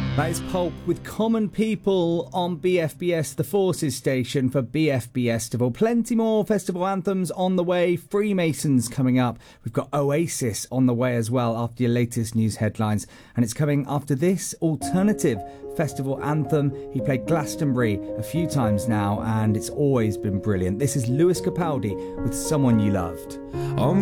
That is Pulp with Common People on BFBS, the Forces station for BFBestival. Plenty more festival anthems on the way. Freemasons coming up. We've got Oasis on the way as well after your latest news headlines. And it's coming after this alternative festival anthem. He played Glastonbury a few times now and it's always been brilliant. This is Lewis Capaldi with Someone You Loved.